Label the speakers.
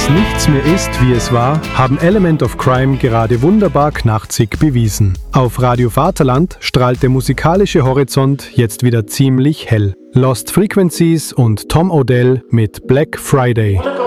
Speaker 1: dass nichts mehr ist, wie es war, haben Element of Crime gerade wunderbar knachzig bewiesen. Auf Radio Vaterland strahlt der musikalische Horizont jetzt wieder ziemlich hell. Lost Frequencies und Tom Odell mit Black Friday.